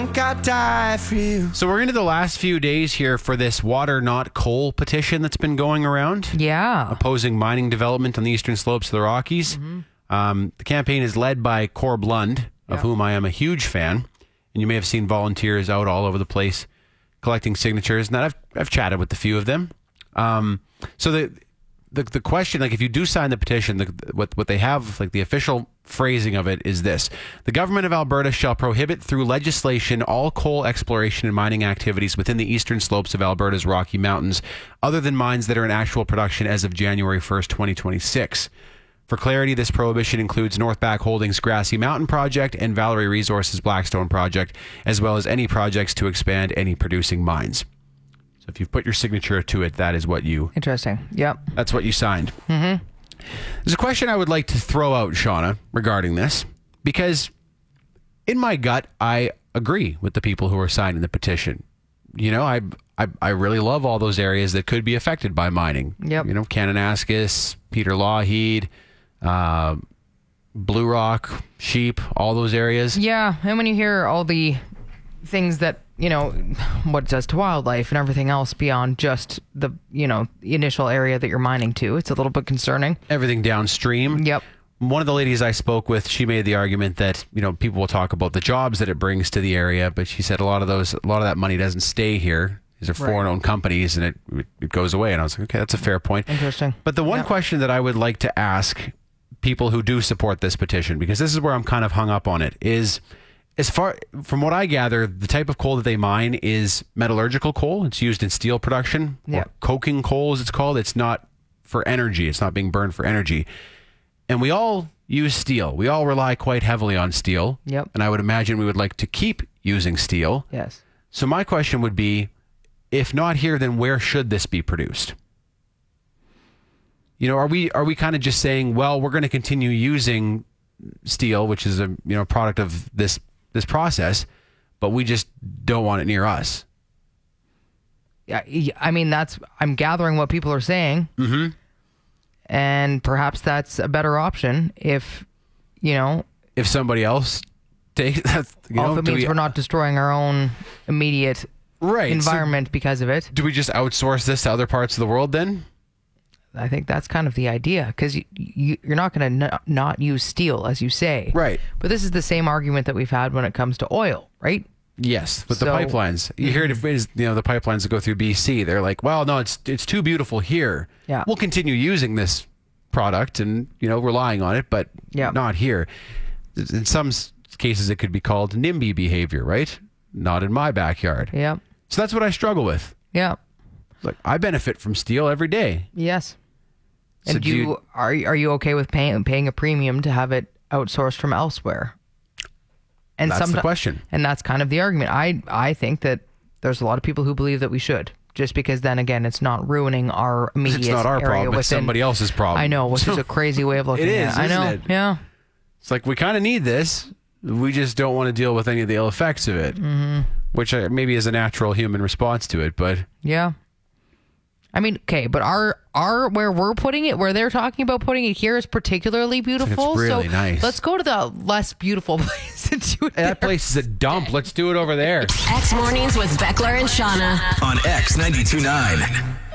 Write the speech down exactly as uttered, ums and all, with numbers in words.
think I'd die for you. So we're into the last few days here for this water not coal petition that's been going around. Yeah. Opposing mining development on the eastern slopes of the Rockies. Mm-hmm. Um, the campaign is led by Corb Lund, of yeah. whom I am a huge fan. And you may have seen volunteers out all over the place collecting signatures. And I've I've chatted with a few of them. Um, so the the the question, like if you do sign the petition, the, what what they have, like the official phrasing of it is this: the government of Alberta shall prohibit through legislation all coal exploration and mining activities within the eastern slopes of Alberta's Rocky Mountains, other than mines that are in actual production as of January first, twenty twenty-six. For clarity, this prohibition includes Northback Holdings' Grassy Mountain project and Valerie Resources' Blackstone project, as well as any projects to expand any producing mines. So if you've put your signature to it, that is what you... Interesting. Yep. That's what you signed. Mm-hmm. There's a question I would like to throw out, Shauna, regarding this, because in my gut, I agree with the people who are signing the petition. You know, I I, I really love all those areas that could be affected by mining. Yep. You know, Kananaskis, Peter Lougheed, uh, Blue Rock, Sheep, all those areas. Yeah, and when you hear all the things that, you know, what it does to wildlife and everything else beyond just the, you know, initial area that you're mining to, it's a little bit concerning. Everything downstream. Yep. One of the ladies I spoke with, she made the argument that, you know, people will talk about the jobs that it brings to the area, but she said a lot of those, a lot of that money doesn't stay here. These are foreign-owned companies, and it it goes away. And I was like, okay, that's a fair point. Interesting. But the one Yep. question that I would like to ask people who do support this petition, because this is where I'm kind of hung up on it, is as far from what I gather, the type of coal that they mine is metallurgical coal. It's used in steel production, or Yep. coking coal, as it's called. It's not for energy. It's not being burned for energy. And we all use steel. We all rely quite heavily on steel. Yep. And I would imagine we would like to keep using steel. Yes. So my question would be, if not here, then where should this be produced? You know, are we are we kind of just saying, well, we're going to continue using steel, which is a you know product of this this process, but we just don't want it near us? Yeah, I mean, that's, I'm gathering what people are saying. Mm-hmm. And perhaps that's a better option if, you know, If somebody else takes that, you all know, if it do means we, we're not destroying our own immediate right, environment so because of it. do we just outsource this to other parts of the world then? I think that's kind of the idea, because you, you, you're not going to n- not use steel, as you say. Right. But this is the same argument that we've had when it comes to oil, right? Yes, with the So- pipelines. You hear it, if it is, you know, the pipelines that go through B C. They're like, well, no, it's it's too beautiful here. Yeah. We'll continue using this product and, you know, relying on it, but Yeah. not here. In some s- cases, it could be called NIMBY behavior, right? Not in my backyard. Yeah. So that's what I struggle with. Yeah. Like, I benefit from steel every day. Yes. So And do you, you- are are you okay with paying paying a premium to have it outsourced from elsewhere? And That's the someti- question. And that's kind of the argument. I I think that there's a lot of people who believe that we should, just because then again, it's not ruining our immediate It's not our area problem, it's within- somebody else's problem. I know, which is So- a crazy way of looking It at is, it. I know. isn't it? Yeah. It's like, we kind of need this. We just don't want to deal with any of the ill effects of it, mm-hmm. which uh, maybe is a natural human response to it, but... Yeah. I mean, okay, but our our where we're putting it, where they're talking about putting it here, is particularly beautiful. really so nice. Let's go to the less beautiful place and do it there. That place is a dump. Let's do it over there. X Mornings with Beckler and Shauna. On X ninety-two point nine.